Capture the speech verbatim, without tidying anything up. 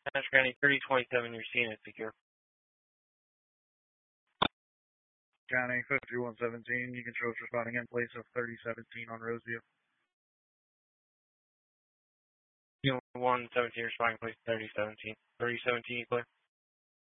Nash County thirty twenty-seven, you're seeing it secure. County fifty-one seventeen, you can show us responding in place of thirty seventeen on Roseview. one seventeen, responding place thirty seventeen. thirty seventeen, clear.